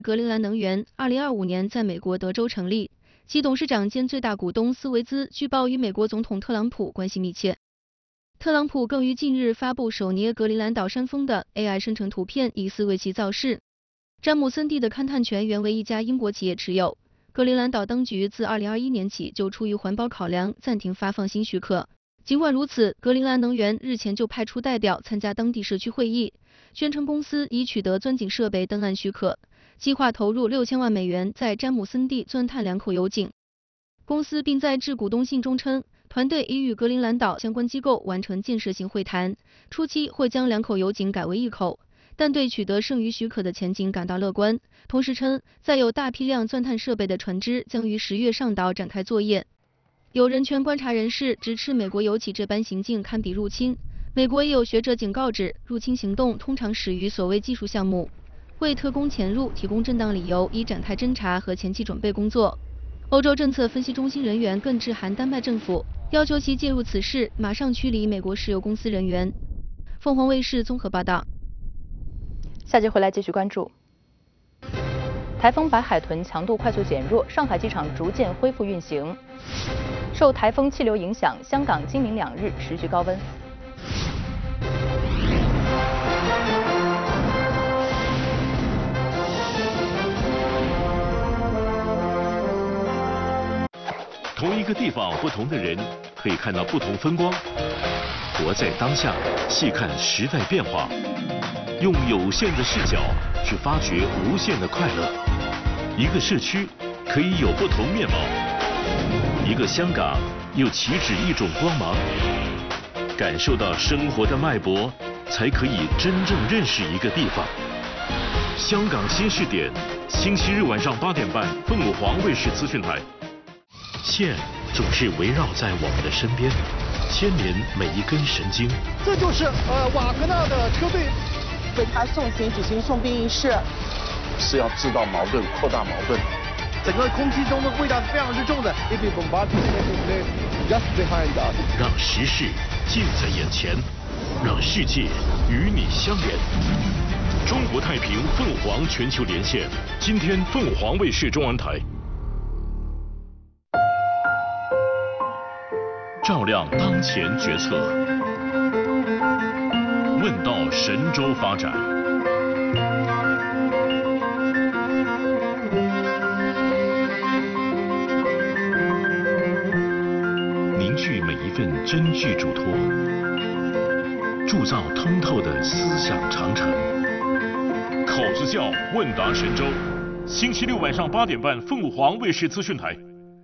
格陵兰能源2025年在美国德州成立，其董事长兼最大股东斯维兹据报与美国总统特朗普关系密切。特朗普更于近日发布首捏格陵兰岛山峰的 AI 生成图片，疑似为其造势。詹姆森地的勘探权原为一家英国企业持有，格陵兰岛当局自2021年起就出于环保考量暂停发放新许可。尽管如此，格陵兰能源日前就派出代表参加当地社区会议，宣称公司已取得钻井设备登岸许可，计划投入6000万美元在詹姆森地钻探2口油井。公司并在致股东信中称，团队已与格陵兰岛相关机构完成建设性会谈，初期会将2口油井改为1口，但对取得剩余许可的前景感到乐观。同时称，载有大批量钻探设备的船只将于10月上岛展开作业。有人权观察人士直斥美国油企这般行径堪比入侵。美国也有学者警告指，入侵行动通常始于所谓技术项目，为特工潜入提供正当理由，以展开侦查和前期准备工作。欧洲政策分析中心人员更致函丹麦政府，要求其介入此事，马上驱离美国石油公司人员。凤凰卫视综合报道。 下节回来继续关注。台风白海豚强度快速减弱，上海机场逐渐恢复运行。受台风气流影响，香港今明2日持续高温。 同一个地方，不同的人，可以看到不同风光。活在当下，细看时代变化，用有限的视角去发掘无限的快乐。一个社区可以有不同面貌，一个香港又岂止一种光芒。感受到生活的脉搏，才可以真正认识一个地方。香港新视点，星期日晚上8点半，凤凰卫视资讯台。线总是围绕在我们的身边，牵连每一根神经。 这就是瓦格纳的车队为他送行举行送殡仪式， 是要制造矛盾、扩大矛盾。 整个空气中的味道是非常之重的。 让时事近在眼前，让世界与你相连。中国太平凤凰全球连线，今天凤凰卫视中文台。照亮当前决策，问道神州发展。凝聚每一份真挚嘱托，铸造通透的思想长城。口子窖问答神州，星期六晚上8点半，凤凰卫视资讯台。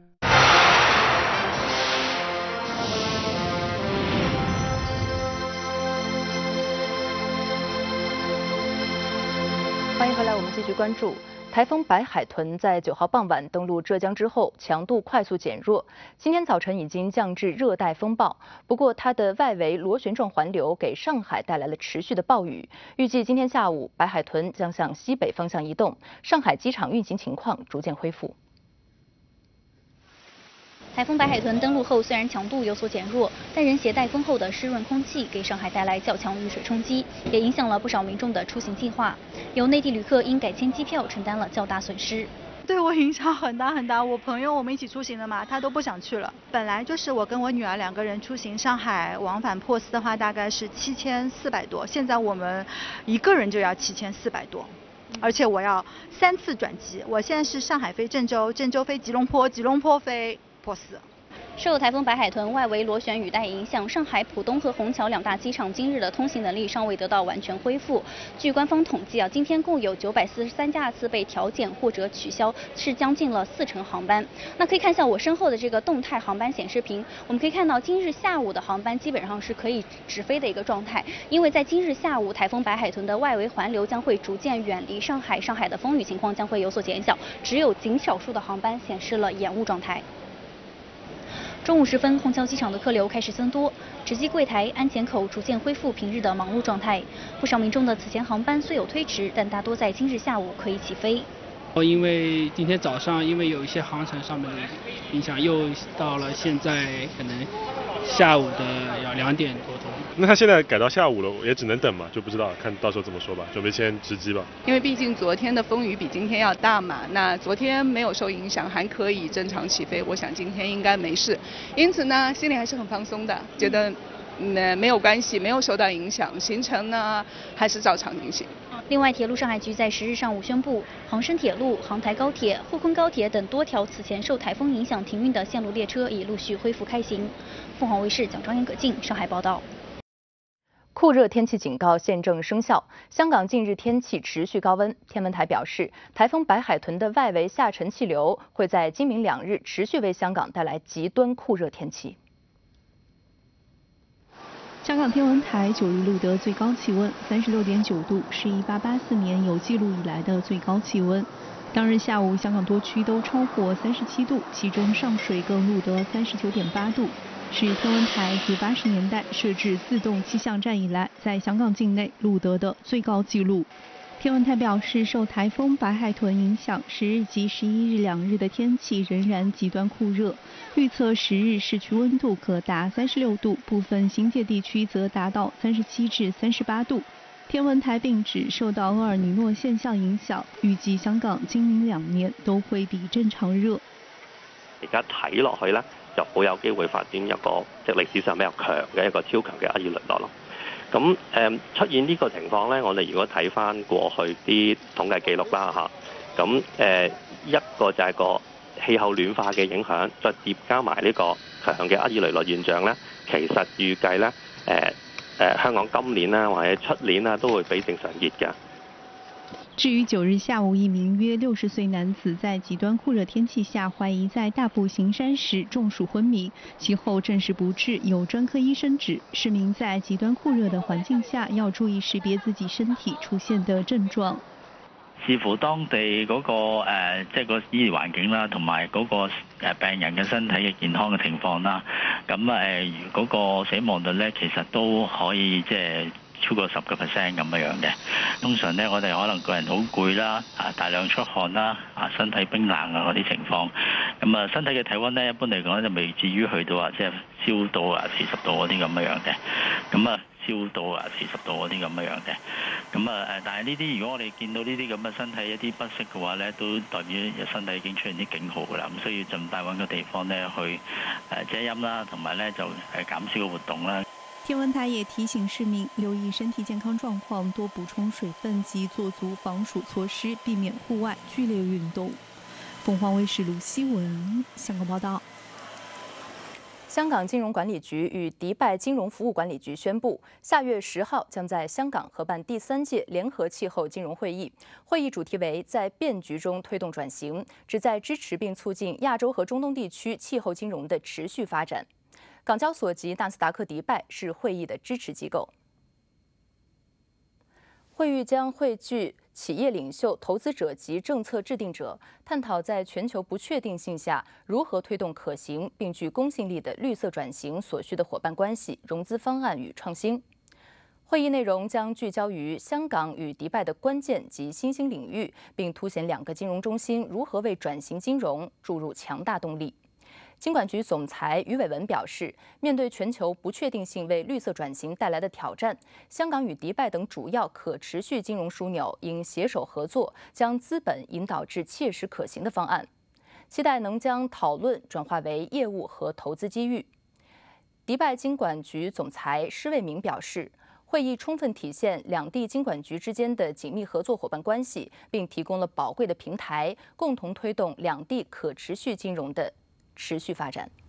欢迎回来，我们继续关注。台风白海豚在9号傍晚登陆浙江之后，强度快速减弱，今天早晨已经降至热带风暴。不过，它的外围螺旋状环流给上海带来了持续的暴雨。预计今天下午，白海豚将向西北方向移动，上海机场运行情况逐渐恢复。 台风白海豚登陆后，虽然强度有所减弱，但仍携带丰厚的湿润空气，给上海带来较强雨水冲击，也影响了不少民众的出行计划。有内地旅客因改签机票承担了较大损失。 对我影响很大很大，我朋友我们一起出行的嘛，他都不想去了。本来就是我跟我女儿2个人出行，上海往返珀斯的话大概是7400多，现在我们1个人就要7400多。而且我要3次转机，我现在是上海飞郑州，郑州飞吉隆坡，吉隆坡飞珀斯。 受台风白海豚外围螺旋雨带影响，上海浦东和虹桥2大机场今日的通行能力尚未得到完全恢复。据官方统计今天共有943架次被调减或者取消，是将近了40%航班。那可以看一下我身后的这个动态航班显示屏，我们可以看到今日下午的航班基本上是可以直飞的一个状态，因为在今日下午，台风白海豚的外围环流将会逐渐远离上海，上海的风雨情况将会有所减小，只有仅少数的航班显示了延误状态。中午时分，虹桥机场的客流开始增多，值机柜台、安检口逐渐恢复平日的忙碌状态。不少民众的此前航班虽有推迟，但大多在今日下午可以起飞。 因为今天早上因为有一些航程上面的影响，又到了现在可能下午的要2点多钟。 那他现在改到下午了，也只能等嘛，就不知道，看到时候怎么说吧，准备先值机吧。 因为毕竟昨天的风雨比今天要大嘛，那昨天没有受影响，还可以正常起飞，我想今天应该没事，因此呢，心里还是很放松的，觉得没有关系，没有受到影响，行程呢还是照常进行。 另外，铁路上海局在10日上午宣布，杭深铁路、杭台高铁、沪昆高铁等多条此前受台风影响停运的线路列车已陆续恢复开行。凤凰卫视蒋庄严、葛静上海报道。 酷热天气警告现正生效，香港近日天气持续高温。天文台表示，台风白海豚的外围下沉气流会在今明2日持续为香港带来极端酷热天气。 香港天文台9日录得最高气温36.9度，是1884年有记录以来的最高气温。当日下午，香港多区都超过37度，其中上水更录得39.8度。是天文台自80年代设置自动气象站以来，在香港境内录得的最高纪录。天文台表示，受台风白海豚影响，10日及11日2日的天气仍然极端酷热，预测10日市区温度可达36度，部分新界地区则达到37至38度。天文台并指，受到厄尔尼诺现象影響，預計香港今明2年都會比正常熱。 而家睇落去咧，就好有機會發展一個即係歷史上比較強嘅一個超強嘅厄爾尼諾咯。咁出現呢個情況咧，我哋如果睇翻過去啲統計記錄啦嚇，咁一個就係個氣候暖化嘅影響，再疊加埋呢個強嘅厄爾尼諾現象咧，其實預計咧香港今年啦或者出年啦都會比正常熱嘅。 至于9日下午，一名约60岁男子在极端酷热天气下，怀疑在大埔行山时中暑昏迷，其后证实不治。有专科醫生指，市民在极端酷熱的環境下，要注意識別自己身體出現的症狀。 視乎當地嗰個即係個醫療環境啦，同埋嗰個病人嘅身體嘅健康嘅情況啦，咁嗰個死亡率咧，其實都可以即係超過10%咁樣嘅。通常咧，我哋可能個人好攰啦，大量出汗啦，身體冰冷啊嗰啲情況，咁身體嘅體温咧，一般嚟講就未至於去到即係燒到40度嗰啲咁樣嘅，咁燒到40度嗰啲咁樣嘅，咁但係呢啲如果我哋見到呢啲咁嘅身體一啲不適嘅話咧，都代表身體已經出現啲警號㗎啦，咁需要盡快揾個地方咧去遮陰啦，同埋咧就減少個活動啦。 天文台也提醒市民留意身体健康状况，多补充水分及做足防暑措施，避免户外剧烈运动。凤凰卫视卢希文香港报道。 香港金融管理局与迪拜金融服务管理局宣布，下月10号将在香港合办第3届联合气候金融会议。会议主题为在变局中推动转型，旨在支持并促进亚洲和中东地区气候金融的持续发展。港交所及纳斯达克迪拜是会议的支持机构。会议将汇聚企业领袖、投资者及政策制定者，探讨在全球不确定性下如何推动可行并具公信力的绿色转型所需的伙伴关系、融资方案与创新。会议内容将聚焦于香港与迪拜的关键及新兴领域，并凸显2个金融中心如何为转型金融注入强大动力。金管局总裁余伟文表示，面对全球不确定性为绿色转型带来的挑战，香港与迪拜等主要可持续金融枢纽应携手合作，将资本引导至切实可行的方案，期待能将讨论转化为业务和投资机遇。迪拜金管局总裁施卫明表示，会议充分体现2地金管局之间的紧密合作伙伴关系，并提供了宝贵的平台，共同推动2地可持续金融的持续发展。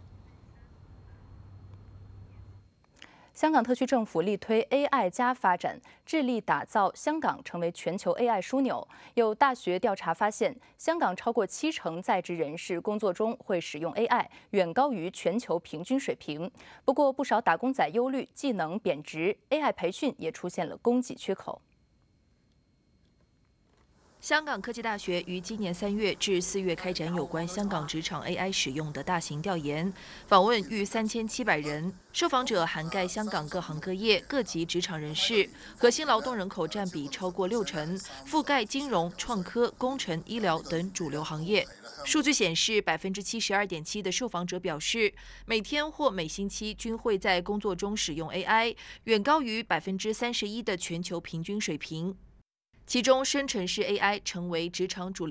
香港特区政府力推 AI 加发展，致力打造香港成为全球 AI 枢纽。有大学调查发现，香港超过70%在职人士工作中会使用 AI， 远高于全球平均水平。不过，不少打工仔忧虑技能贬值 ，AI 培训也出现了供给缺口。 香港科技大学于今年3月至4月开展有关香港职场 AI 使用的大型调研，访问逾3700人，受访者涵盖香港各行各业、各级职场人士，核心劳动人口占比超过60%，覆盖金融、创科、工程、医疗等主流行业。 数据显示，72.7%的受访者表示，每天或每星期均会在工作中使用 AI， 远高于31%的全球平均水平。其中，生成式 AI 成为职场主流。